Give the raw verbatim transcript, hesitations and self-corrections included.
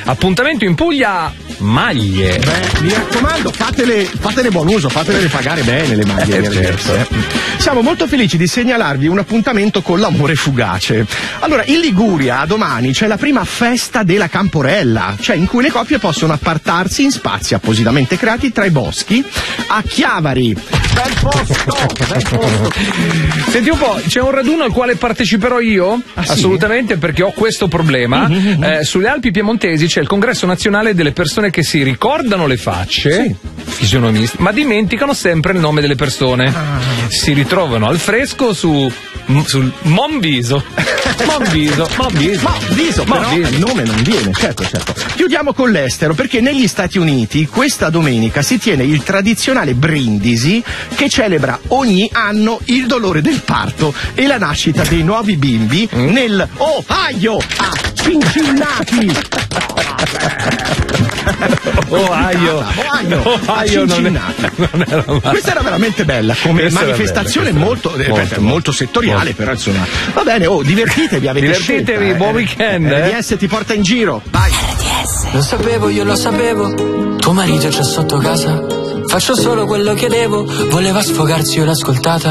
Appuntamento in Puglia, maglie. Beh, mi raccomando, fatele, fatele buon uso, fatele pagare bene le maglie. Eh, certo. eh. Siamo molto felici di segnalarvi un appuntamento con l'amore fugace. Allora, in Liguria domani c'è la prima festa della Camporella, cioè in cui le coppie possono appartarsi in spazi appositamente creati tra i boschi a Chiavari. Bel posto, bel posto. Senti un po', c'è un raduno al quale parteciperò io? Ah, sì? Assolutamente, perché ho questo problema. Mm-hmm. Eh, sulle Alpi Piemontesi c'è il congresso nazionale delle persone che si ricordano le facce, Sì. fisionomisti, ma dimenticano sempre il nome delle persone. Ah. Si ritrovano al fresco su sul Monviso. Monviso, Monviso. Ma viso, però Monviso. il nome non viene, certo, certo. Chiudiamo con l'estero, perché negli Stati Uniti questa domenica si tiene il tradizionale brindisi che celebra ogni anno il dolore del parto e la nascita dei nuovi bimbi mm. nel Ohio a Cincinnati. Ohio. Ohio, Ohio non, è, non era male. Questa era veramente bella come Questa manifestazione, era bella, molto, molto, eh, molto, molto settoriale, molto. però insomma va bene. Oh, divertitevi, avete Divertitevi, scelta, eh. buon weekend, R eh. D S ti porta in giro, vai. Lo sapevo, io lo sapevo, tuo marito c'è sotto casa, faccio solo quello che devo, voleva sfogarsi, io l'ho ascoltata.